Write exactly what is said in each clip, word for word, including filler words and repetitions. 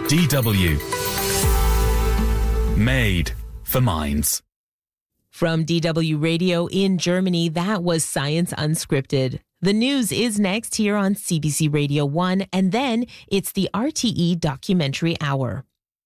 D W. Made for minds. From D W Radio in Germany, that was Science Unscripted. The news is next here on C B C Radio one, and then it's the R T E Documentary Hour.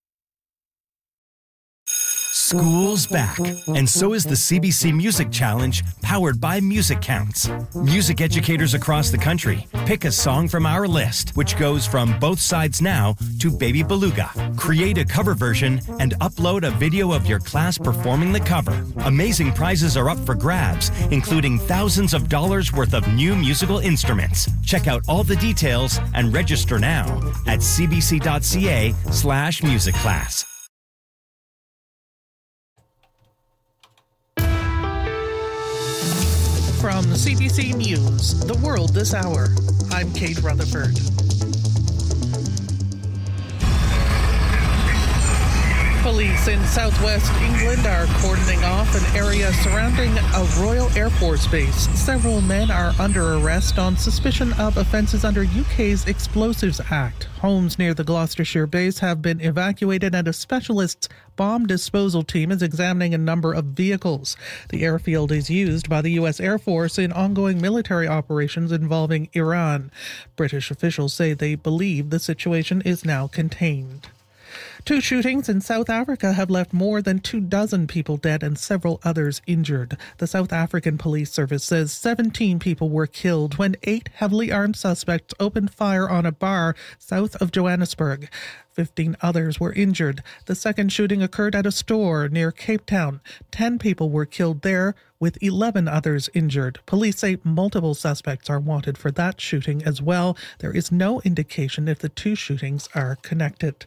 School's back, and so is the C B C Music Challenge, powered by Music Counts. Music educators across the country pick a song from our list, which goes from Both Sides Now to Baby Beluga. Create a cover version and upload a video of your class performing the cover. Amazing prizes are up for grabs, including thousands of dollars worth of new musical instruments. Check out all the details and register now at cbc.ca slash music class. From C B C News, The World This Hour, I'm Kate Rutherford. Police in southwest England are cordoning off an area surrounding a Royal Air Force base. Several men are under arrest on suspicion of offences under U K's Explosives Act. Homes near the Gloucestershire base have been evacuated, and a specialist bomb disposal team is examining a number of vehicles. The airfield is used by the U S Air Force in ongoing military operations involving Iran. British officials say they believe the situation is now contained. Two shootings in South Africa have left more than two dozen people dead and several others injured. The South African Police Service says seventeen people were killed when eight heavily armed suspects opened fire on a bar south of Johannesburg. Fifteen others were injured. The second shooting occurred at a store near Cape Town. Ten people were killed there, with eleven others injured. Police say multiple suspects are wanted for that shooting as well. There is no indication if the two shootings are connected.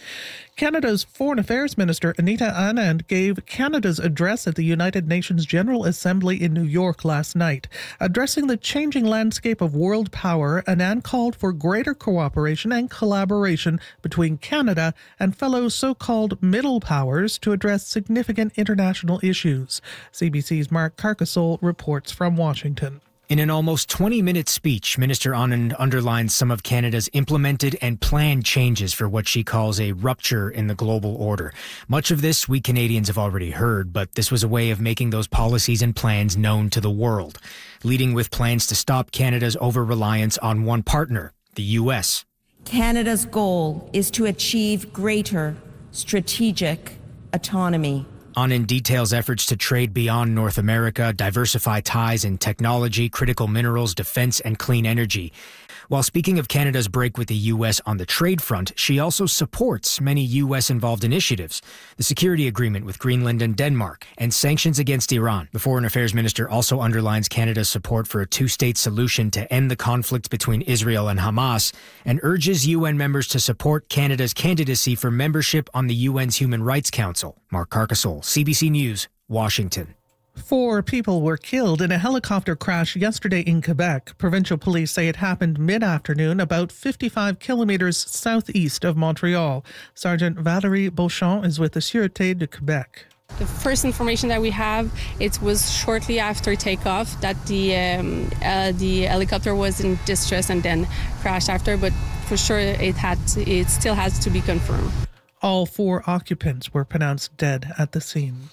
Canada's Foreign Affairs Minister Anita Anand gave Canada's address at the United Nations General Assembly in New York last night. Addressing the changing landscape of world power, Anand called for greater cooperation and collaboration between Canada and fellow so-called middle powers to address significant international issues. C B C's Mark Carcassole reports from Washington. In an almost twenty-minute speech, Minister Anand underlines some of Canada's implemented and planned changes for what she calls a rupture in the global order. Much of this we Canadians have already heard, but this was a way of making those policies and plans known to the world, leading with plans to stop Canada's over-reliance on one partner, the U S. Canada's goal is to achieve greater strategic autonomy. Anand details efforts to trade beyond North America, diversify ties in technology, critical minerals, defense, and clean energy. While speaking of Canada's break with the U S on the trade front, she also supports many U S-involved initiatives, the security agreement with Greenland and Denmark, and sanctions against Iran. The Foreign Affairs Minister also underlines Canada's support for a two-state solution to end the conflict between Israel and Hamas, and urges U N members to support Canada's candidacy for membership on the U N's Human Rights Council. Mark Carcassole, C B C News, Washington. Four people were killed in a helicopter crash yesterday in Quebec. Provincial police say it happened mid-afternoon about fifty-five kilometers southeast of Montreal. Sergeant Valérie Beauchamp is with the Sûreté de Quebec. The first information that we have, it was shortly after takeoff that the um, uh, the helicopter was in distress and then crashed after, but for sure it had to, it still has to be confirmed. All four occupants were pronounced dead at the scene.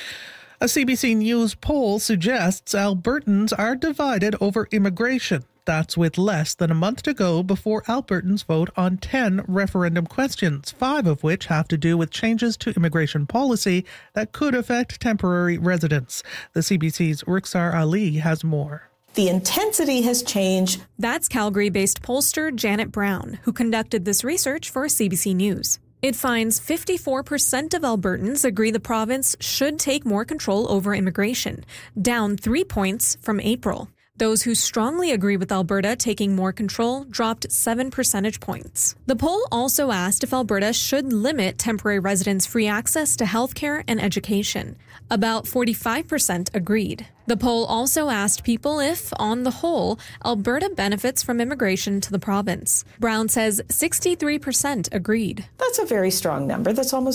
A C B C News poll suggests Albertans are divided over immigration. That's with less than a month to go before Albertans vote on ten referendum questions, five of which have to do with changes to immigration policy that could affect temporary residents. The C B C's Rukhsar Ali has more. The intensity has changed. That's Calgary-based pollster Janet Brown, who conducted this research for C B C News. It finds fifty-four percent of Albertans agree the province should take more control over immigration, down three points from April. Those who strongly agree with Alberta taking more control dropped seven percentage points. The poll also asked if Alberta should limit temporary residents' free access to healthcare and education. About forty-five percent agreed. The poll also asked people if, on the whole, Alberta benefits from immigration to the province. Brown says sixty-three percent agreed. That's a very strong number. That's almost